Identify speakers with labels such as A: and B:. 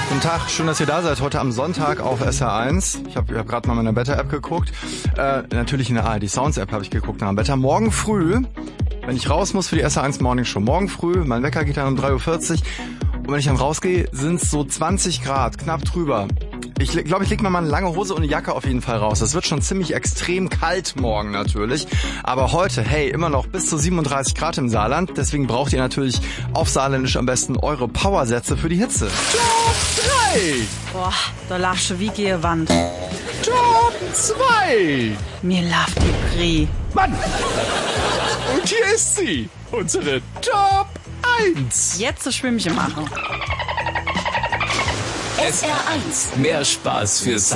A: Guten Tag, schön, dass ihr da seid. Heute am Sonntag auf SR1. Ich hab gerade mal meine Wetter-App geguckt. Natürlich in der ARD Sounds-App habe ich geguckt nach dem Wetter. Morgen früh, wenn ich raus muss für die SR1 Morning Show, morgen früh, mein Wecker geht dann um 3.40 Uhr. Und wenn ich dann rausgehe, sind es so 20 Grad, knapp drüber. Ich glaube, ich leg mir mal eine lange Hose und eine Jacke auf jeden Fall raus. Das wird schon ziemlich extrem kalt morgen natürlich. Aber heute, hey, immer noch bis zu 37 Grad im Saarland. Deswegen braucht ihr natürlich auf Saarländisch am besten eure Powersätze für die Hitze. Job 3!
B: Boah, da lachst du wie Gehwand.
A: Job 2!
B: Mir lauft die Brie.
A: Mann! Und hier ist sie, unsere Job 1.
B: Jetzt so Schwimmchen machen.
C: SR1. Mehr Spaß fürs